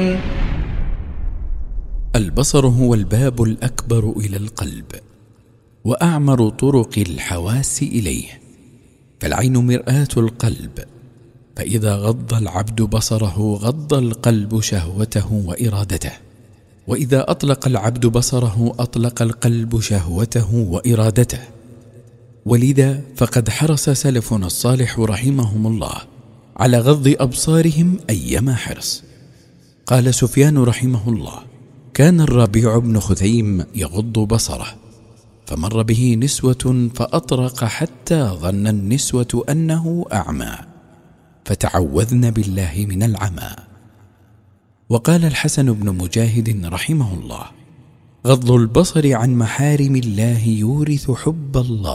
البصر هو الباب الأكبر إلى القلب، وأعمر طرق الحواس إليه، فالعين مرآة القلب، فإذا غض العبد بصره غض القلب شهوته وإرادته، وإذا أطلق العبد بصره أطلق القلب شهوته وإرادته. ولذا فقد حرص سلفنا الصالح رحمهم الله على غض أبصارهم أيما حرص. قال سفيان رحمه الله: كان الربيع بن خثيم يغض بصره، فمر به نسوة فأطرق حتى ظن النسوة أنه أعمى، فتعوذن بالله من العمى. وقال الحسن بن مجاهد رحمه الله: غض البصر عن محارم الله يورث حب الله.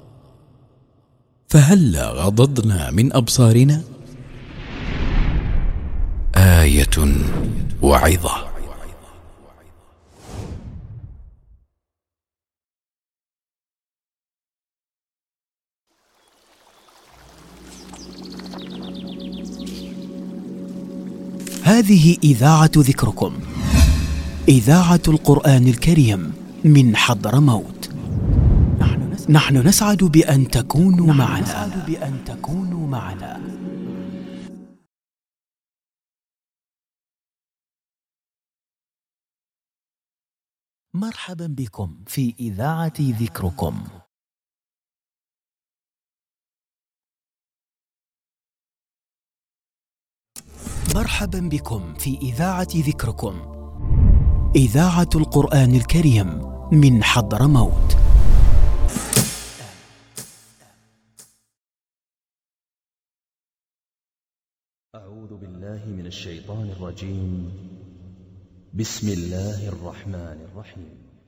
فهلا غضضنا من أبصارنا؟ آية وعظة. هذه إذاعة ذكركم، إذاعة القرآن الكريم من حضرموت. نحن نسعد بأن تكونوا معنا. مرحبا بكم في إذاعة ذكركم. مرحبا بكم في إذاعة ذكركم، إذاعة القرآن الكريم من حضرموت. أعوذ بالله من الشيطان الرجيم. بسم الله الرحمن الرحيم.